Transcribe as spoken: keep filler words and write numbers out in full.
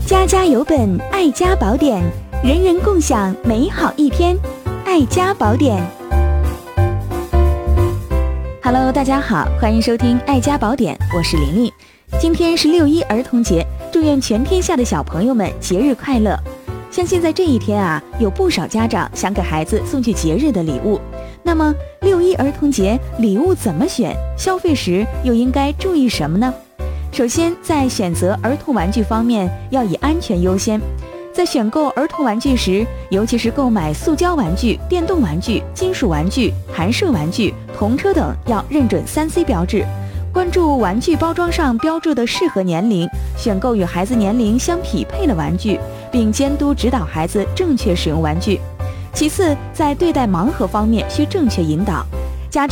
家家有本爱家宝典，人人共享美好一天。爱家宝典。Hello， 大家好，欢迎收听爱家宝典，我是玲玲。今天是六一儿童节，祝愿全天下的小朋友们节日快乐。相信在这一天啊，有不少家长想给孩子送去节日的礼物。那么六一儿童节礼物怎么选？消费时又应该注意什么呢？首先，在选择儿童玩具方面，要以安全优先。在选购儿童玩具时，尤其是购买塑胶玩具、电动玩具、金属玩具、弹射玩具、童车等，要认准 三 C 标志，关注玩具包装上标注的适合年龄，选购与孩子年龄相匹配的玩具，并监督指导孩子正确使用玩具。其次，在对待盲盒方面需正确引导，